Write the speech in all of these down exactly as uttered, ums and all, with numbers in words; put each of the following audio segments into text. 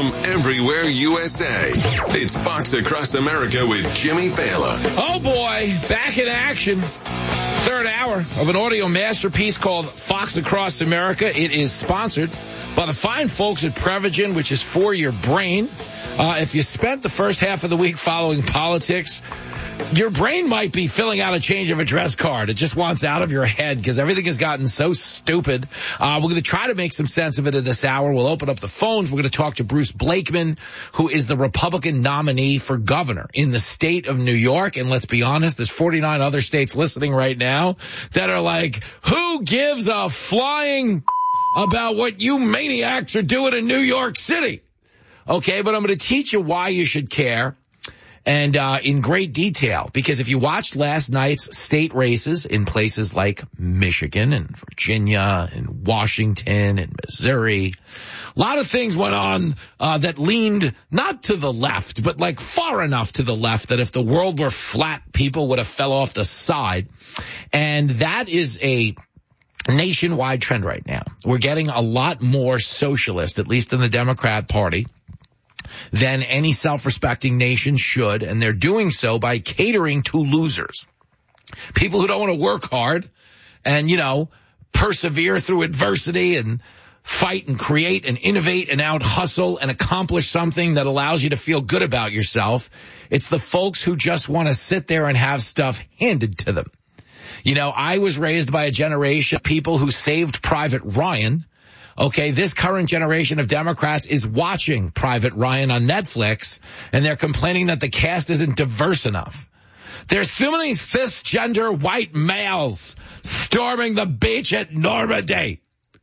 from everywhere U S A. It's Fox Across America with Jimmy Fallon. Oh, boy. Back in action. Third hour of an audio masterpiece called Fox Across America. It is sponsored by the fine folks at Prevagen, which is for your brain. Uh, if you spent the first half of the week following politics, your brain might be filling out a change of address card. It just wants out of your head because everything has gotten so stupid. Uh, we're going to try to make some sense of it in this hour. We'll open up the phones. We're going to talk to Bruce Blakeman, who is the Republican nominee for governor in the state of New York. And let's be honest, there's forty-nine other states listening right now that are like, who gives a flying about what you maniacs are doing in New York City? Okay, but I'm going to teach you why you should care. And uh in great detail, because if you watched last night's state races in places like Michigan and Virginia and Washington and Missouri, a lot of things went on uh that leaned not to the left, but like far enough to the left that if the world were flat, people would have fell off the side. And that is a nationwide trend right now. We're getting a lot more socialist, at least in the Democrat Party, than any self-respecting nation should, and they're doing so by catering to losers. People who don't want to work hard and, you know, persevere through adversity and fight and create and innovate and out-hustle and accomplish something that allows you to feel good about yourself. It's the folks who just want to sit there and have stuff handed to them. You know, I was raised by a generation of people who saved Private Ryan. Okay, this current generation of Democrats is watching Private Ryan on Netflix, and they're complaining that the cast isn't diverse enough. There's too many cisgender white males storming the beach at Normandy.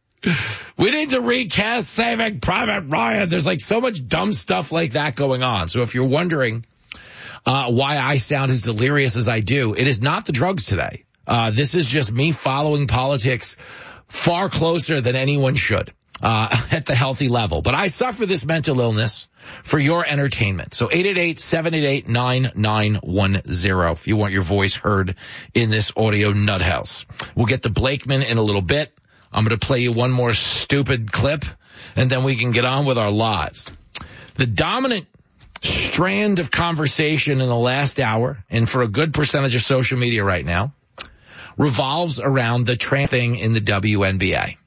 We need to recast Saving Private Ryan. There's like so much dumb stuff like that going on. So if you're wondering uh why I sound as delirious as I do, it is not the drugs today. Uh This is just me following politics far closer than anyone should uh at the healthy level. But I suffer this mental illness for your entertainment. So eight eight eight, seven eight eight, nine nine one zero if you want your voice heard in this audio nut house. We'll get to Blakeman in a little bit. I'm going to play you one more stupid clip, and then we can get on with our lives. The dominant strand of conversation in the last hour, and for a good percentage of social media right now, revolves around the trans thing in the W N B A.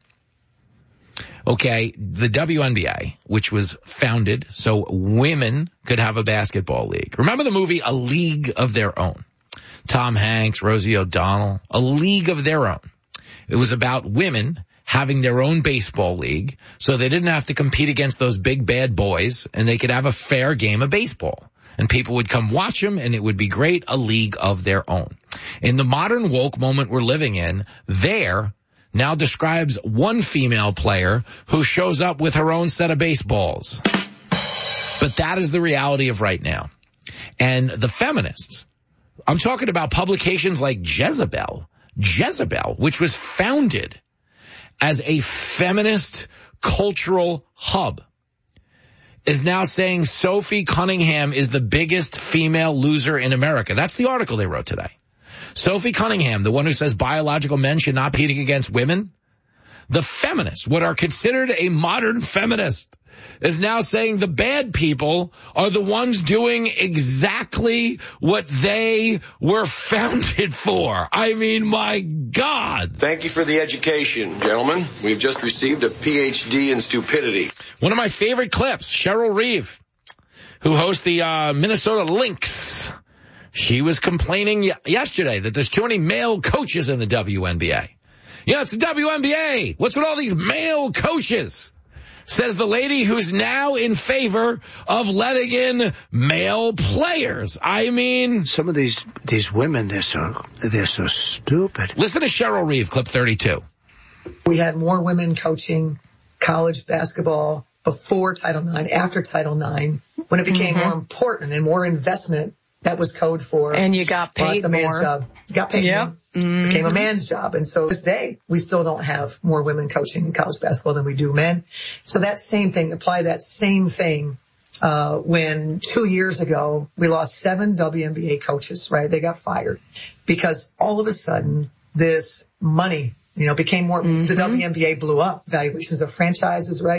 Okay, the W N B A, which was founded so women could have a basketball league. Remember the movie A League of Their Own? Tom Hanks, Rosie O'Donnell, A League of Their Own. It was about women having their own baseball league so they didn't have to compete against those big bad boys, and they could have a fair game of baseball. And people would come watch them, and it would be great, a league of their own. In the modern woke moment we're living in, there now describes one female player who shows up with her own set of baseballs. But that is the reality of right now. And the feminists, I'm talking about publications like Jezebel, Jezebel, which was founded as a feminist cultural hub, is now saying Sophie Cunningham is the biggest female loser in America. That's the article they wrote today. Sophie Cunningham, the one who says biological men should not compete against women, the feminist, what are considered a modern feminist, is now saying the bad people are the ones doing exactly what they were founded for. I mean, my God. Thank you for the education, gentlemen. We've just received a P H D in stupidity. One of my favorite clips, Cheryl Reeve, who hosts the uh, Minnesota Lynx. She was complaining y- yesterday that there's too many male coaches in the W N B A. Yeah, it's the W N B A. What's with all these male coaches? Says the lady who's now in favor of letting in male players. I mean, some of these these women, they're so they're so stupid. Listen to Cheryl Reeve, clip thirty-two. We had more women coaching college basketball before Title nine, after Title nine, when it became mm-hmm. more important and more investment. That was code for. And you got paid well, a man's more. Job. You got paid yep. more. Mm-hmm. Became a man's job. And so to this day, we still don't have more women coaching in college basketball than we do men. So that same thing, apply that same thing, uh, when two years ago, we lost seven W N B A coaches, right? They got fired because all of a sudden this money, you know, became more, mm-hmm. the W N B A blew up, valuations of franchises, right?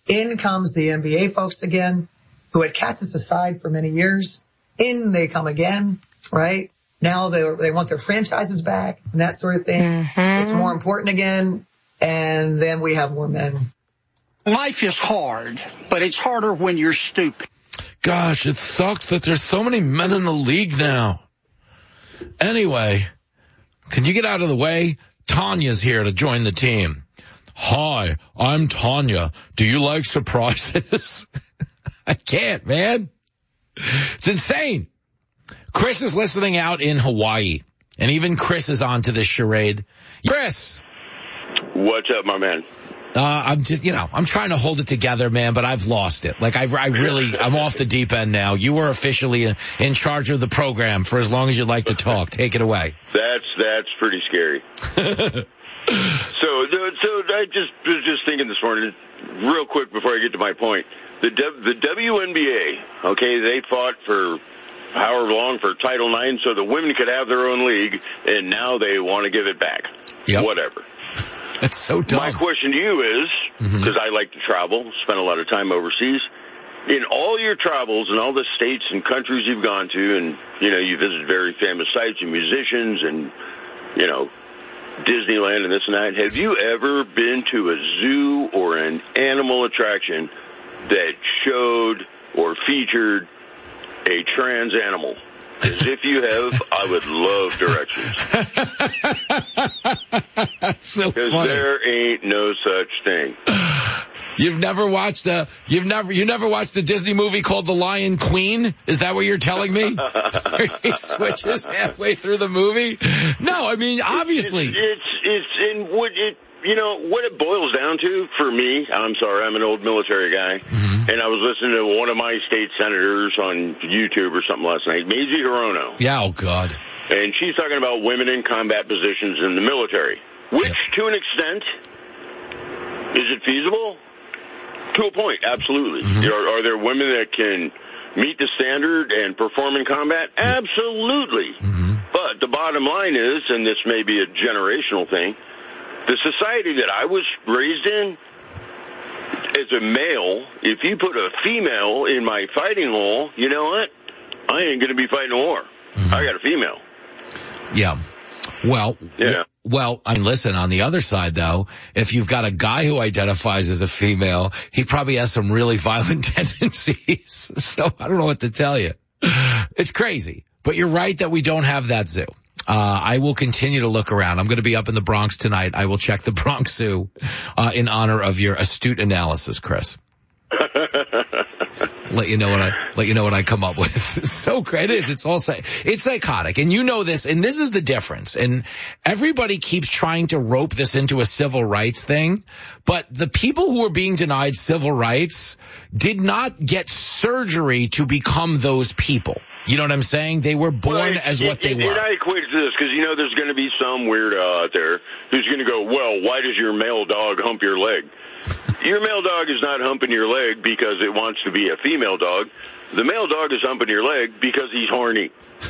In comes the N B A folks again, who had cast us aside for many years. In they come again, right? Now they they want their franchises back and that sort of thing. Mm-hmm. It's more important again. And then we have more men. Life is hard, but it's harder when you're stupid. Gosh, it sucks that there's so many men in the league now. Anyway, can you get out of the way? Tanya's here to join the team. Hi, I'm Tanya. Do you like surprises? I can't, man. It's insane. Chris is listening out in Hawaii, and even Chris is on to this charade. Chris. What's up, my man? Uh, I'm just, you know, I'm trying to hold it together, man, but I've lost it. Like, I, I really, I'm off the deep end now. You were officially in, in charge of the program for as long as you'd like to talk. Take it away. That's, that's pretty scary. so, so I just was just thinking this morning, real quick before I get to my point. The, the W N B A, okay, they fought for however long for Title nine so the women could have their own league, and now they want to give it back. Yep. Whatever. That's so dumb. My question to you is, because mm-hmm. I like to travel, spend a lot of time overseas, in all your travels and all the states and countries you've gone to, and, you know, you visit very famous sites and musicians and, you know, Disneyland and this and that, have you ever been to a zoo or an animal attraction that showed or featured a trans animal? Because if you have, I would love directions. So Because funny. there ain't no such thing. You've never watched a, you've never, you never watched a Disney movie called The Lion Queen? Is that what you're telling me? He switches halfway through the movie? No, I mean, obviously. It's, it's, it's in what it, you know, what it boils down to for me, I'm sorry, I'm an old military guy, mm-hmm. and I was listening to one of my state senators on YouTube or something last night, Mazie Hirono. Yeah, oh, God. And she's talking about women in combat positions in the military, which, yep. to an extent, is it feasible? To a point, absolutely. Mm-hmm. Are, are there women that can meet the standard and perform in combat? Absolutely. Mm-hmm. But the bottom line is, and this may be a generational thing, the society that I was raised in, as a male, if you put a female in my fighting hole, you know what? I ain't going to be fighting a war. Mm-hmm. I got a female. Yeah. Well, yeah. Well, I mean, listen, on the other side, though, if you've got a guy who identifies as a female, he probably has some really violent tendencies. So I don't know what to tell you. It's crazy. But you're right that we don't have that zoo. Uh, I will continue to look around. I'm going to be up in the Bronx tonight. I will check the Bronx Zoo uh, in honor of your astute analysis, Chris. let you know what I let you know what I come up with. It's so great. It is. It's all it's psychotic, and you know this. And this is the difference. And everybody keeps trying to rope this into a civil rights thing, but the people who are being denied civil rights did not get surgery to become those people. You know what I'm saying? They were born well, as what it, they it, were. And I equate it to this because, you know, there's going to be some weirdo out there who's going to go, well, why does your male dog hump your leg? Your male dog is not humping your leg because it wants to be a female dog. The male dog is humping your leg because he's horny.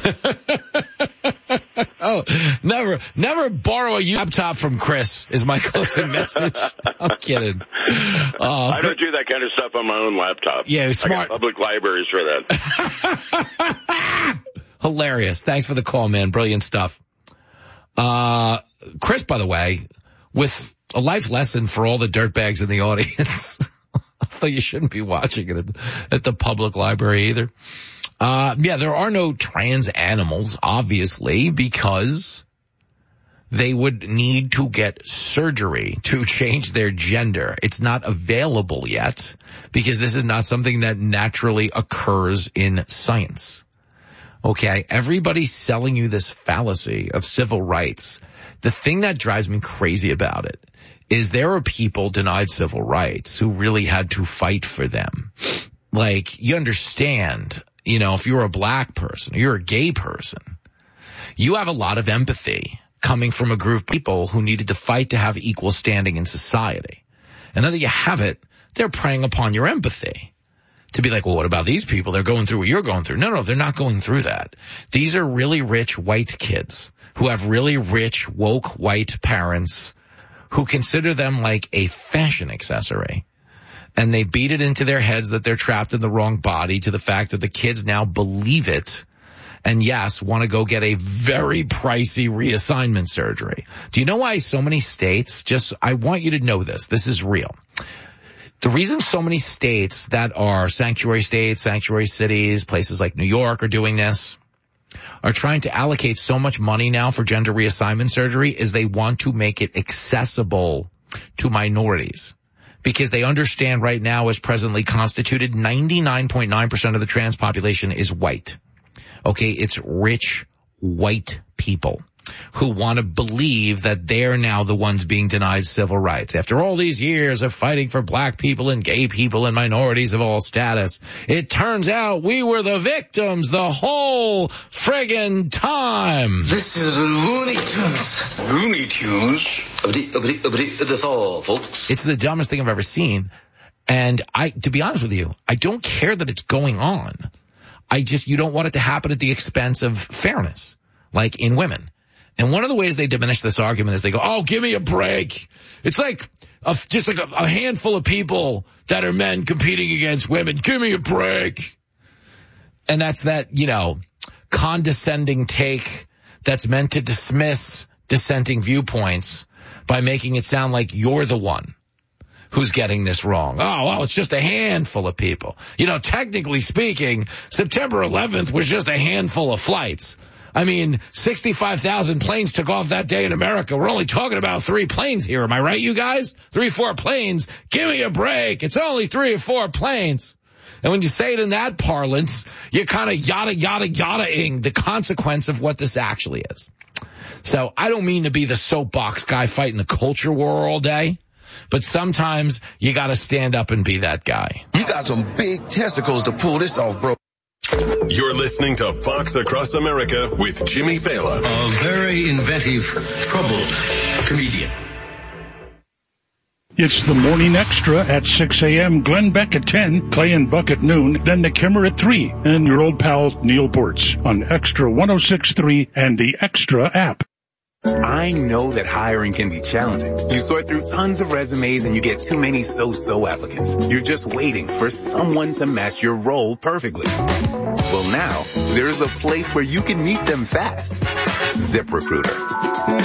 Oh, never, never borrow a laptop from Chris is my closing message. I'm kidding. Uh, I don't do that kind of stuff on my own laptop. Yeah, smart. I got public libraries for that. Hilarious. Thanks for the call, man. Brilliant stuff. Uh, Chris, by the way, with a life lesson for all the dirtbags in the audience. Although you shouldn't be watching it at, at the public library either. Uh, yeah, there are no trans animals, obviously, because they would need to get surgery to change their gender. It's not available yet because this is not something that naturally occurs in science. Okay, everybody's selling you this fallacy of civil rights. The thing that drives me crazy about it is there are people denied civil rights who really had to fight for them. Like, you understand, you know, if you're a black person, or you're a gay person, you have a lot of empathy coming from a group of people who needed to fight to have equal standing in society. And now that you have it, they're preying upon your empathy. To be like, well, what about these people? They're going through what you're going through. No, no, they're not going through that. These are really rich white kids who have really rich, woke white parents who consider them like a fashion accessory. And they beat it into their heads that they're trapped in the wrong body, to the fact that the kids now believe it. And yes, want to go get a very pricey reassignment surgery. Do you know why so many states, just, I want you to know this, this is real. The reason so many states that are sanctuary states, sanctuary cities, places like New York are doing this, are trying to allocate so much money now for gender reassignment surgery is they want to make it accessible to minorities. Because they understand right now, as presently constituted, ninety-nine point nine percent of the trans population is white. Okay, it's rich white people who want to believe that they're now the ones being denied civil rights. After all these years of fighting for black people and gay people and minorities of all status, it turns out we were the victims the whole friggin' time. This is Looney Tunes. Looney Tunes? That's all, folks. It's the dumbest thing I've ever seen. And I, to be honest with you, I don't care that it's going on. I just, you don't want it to happen at the expense of fairness, like in women. And one of the ways they diminish this argument is they go, oh, give me a break. It's like a, just like a, a handful of people that are men competing against women. Give me a break. And that's that, you know, condescending take that's meant to dismiss dissenting viewpoints by making it sound like you're the one who's getting this wrong. Oh, well, it's just a handful of people. You know, technically speaking, September eleventh was just a handful of flights. I mean, sixty-five thousand planes took off that day in America. We're only talking about three planes here. Am I right, you guys? Three, four planes. Give me a break. It's only three or four planes. And when you say it in that parlance, you're kind of yada, yada, yada-ing the consequence of what this actually is. So I don't mean to be the soapbox guy fighting the culture war all day, but sometimes you got to stand up and be that guy. You got some big testicles to pull this off, bro. You're listening to Fox Across America with Jimmy Fallon. A very inventive, troubled comedian. It's the Morning Extra at six a.m., Glenn Beck at ten, Clay and Buck at noon, then the Kimmer at three, and your old pal Neil Ports on Extra one oh six point three and the Extra app. I know that hiring can be challenging. You sort through tons of resumes and you get too many so-so applicants. You're just waiting for someone to match your role perfectly. Well, now, there's a place where you can meet them fast. ZipRecruiter.